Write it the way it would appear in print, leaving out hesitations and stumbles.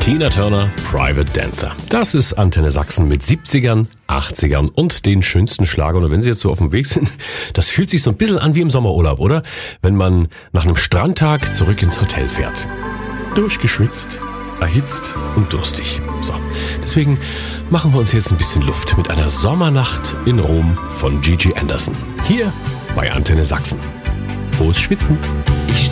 Tina Turner, Private Dancer. Das ist Antenne Sachsen mit 70ern, 80ern und den schönsten Schlagern. Und wenn Sie jetzt so auf dem Weg sind, das fühlt sich so ein bisschen an wie im Sommerurlaub, oder? Wenn man nach einem Strandtag zurück ins Hotel fährt. Durchgeschwitzt, erhitzt und durstig. So, deswegen machen wir uns jetzt ein bisschen Luft mit einer Sommernacht in Rom von Gigi Anderson. Hier bei Antenne Sachsen. Frohes Schwitzen!